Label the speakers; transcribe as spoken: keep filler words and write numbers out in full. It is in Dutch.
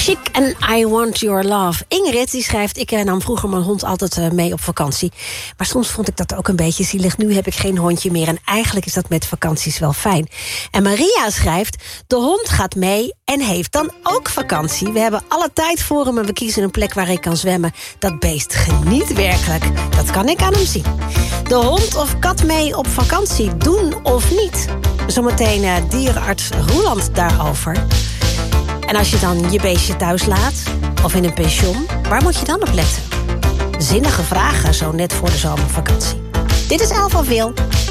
Speaker 1: Chic en I Want Your Love. Ingrid die schrijft, ik nam vroeger mijn hond altijd uh, mee op vakantie. Maar soms vond ik dat ook een beetje zielig. Nu heb ik geen hondje meer en eigenlijk is dat met vakanties wel fijn. En Maria schrijft, de hond gaat mee en heeft dan ook vakantie. We hebben alle tijd voor hem en we kiezen een plek waar hij kan zwemmen. Dat beest geniet werkelijk. Dat kan ik aan hem zien. De hond of kat mee op vakantie, doen of niet? Zometeen uh, dierenarts Roeland daarover. En als je dan je beestje thuis laat, of in een pension, waar moet je dan op letten? Zinnige vragen, zo net voor de zomervakantie. Dit is Elle van Veel.